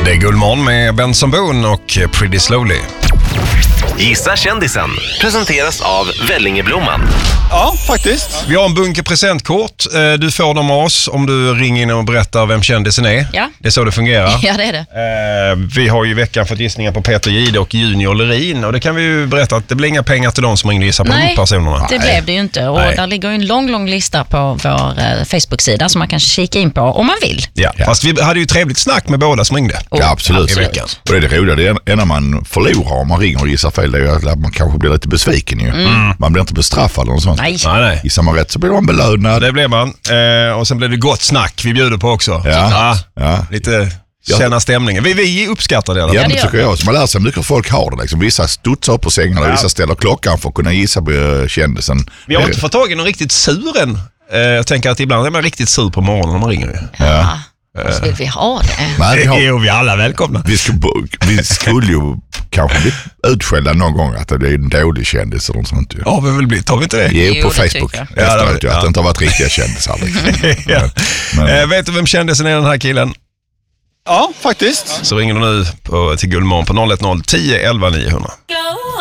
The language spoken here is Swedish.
Det är Gullmorgon med Benson Boone och Pretty Slowly. Gissa kändisen presenteras av Vellingeblomman. Ja, faktiskt. Vi har en bunke presentkort. Du får dem av oss om du ringer in och berättar vem kändisen är. Ja. Det är så det fungerar. Ja, det är det. Vi har ju i veckan fått gissningar på Peter Jihde och Junior Lerin. Och det kan vi ju berätta att det blir inga pengar till de som ringde och gissar på de personerna. Det blev det ju inte. Och där ligger ju en lång lista på vår Facebook-sida som man kan kika in på om man vill. Ja. Fast vi hade ju trevligt snack med båda som ringde. Ja, absolut. I veckan. Och det är det roliga, det är när man förlorar om man ringer och gissar fel, det är ju att man kanske blir lite besviken ju. Man blir inte bestraffad eller sånt. Nej. Gissar man rätt så blir man belönad. Det blev man. Och sen blev det gott snack vi bjuder på också. Ja. Lite känna stämningen. Vi uppskattar det. Ja, det tycker jag. Så man lär sig mycket folk har det. Liksom. Vissa studsar upp på sängarna, vissa ställer klockan för att kunna gissa på kändisen. Vi har inte fått tag i någon riktigt sur än. Jag tänker att ibland är man riktigt sur på morgonen när man ringer. Ja. Så vill vi ha det. Nej, Jo, vi är alla välkomna. vi skulle ju kanske bli utskällda någon gång att det är en dålig kändis eller något sånt. Ja, vi vill bli. Tar vi inte det? Jo, på det Facebook. tycker Efteråt, att det inte har varit riktiga kändisar. Liksom. Vet du vem kändisen är, den här killen? Ja, faktiskt. Så ringer du nu till Gullmorgon på 010 11 900.